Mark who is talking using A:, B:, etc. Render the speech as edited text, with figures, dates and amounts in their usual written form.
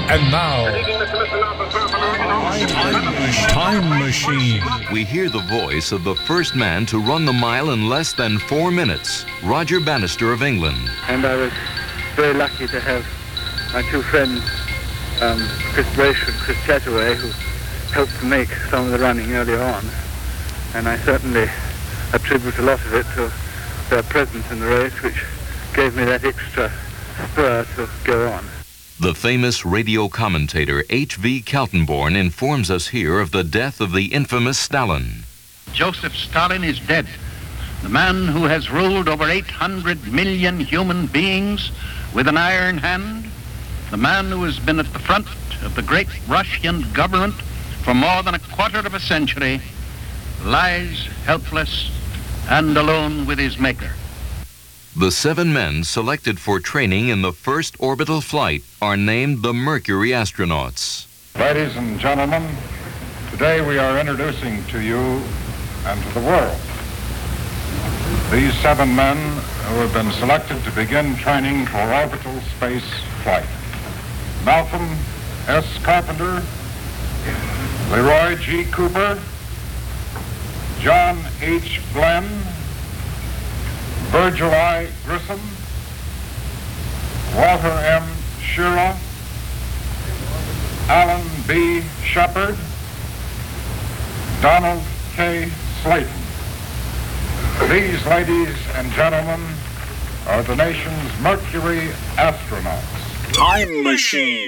A: And now, Time Machine.
B: We hear the voice of the first man to run the mile in less than 4 minutes, Roger Bannister of England.
C: And I was very lucky to have my two friends, Chris Brace and Chris Chataway, who helped to make some of the running earlier on. And I certainly attribute a lot of it to their presence in the race, which gave me that extra spur to go on.
B: The famous radio commentator H.V. Kaltenborn informs us here of the death of the infamous Stalin.
D: Joseph Stalin is dead. The man who has ruled over 800 million human beings with an iron hand. The man who has been at the front of the great Russian government for more than a quarter of a century lies helpless and alone with his maker.
B: The 7 men selected for training in the first orbital flight are named the Mercury astronauts.
E: Ladies and gentlemen, today we are introducing to you and to the world these 7 men who have been selected to begin training for orbital space flight. Malcolm S. Carpenter, Leroy G. Cooper, John H. Glenn, Virgil I. Grissom, Walter M. Schirra, Alan B. Shepard, Donald K. Slayton. These, ladies and gentlemen, are the nation's Mercury astronauts.
A: Time Machine.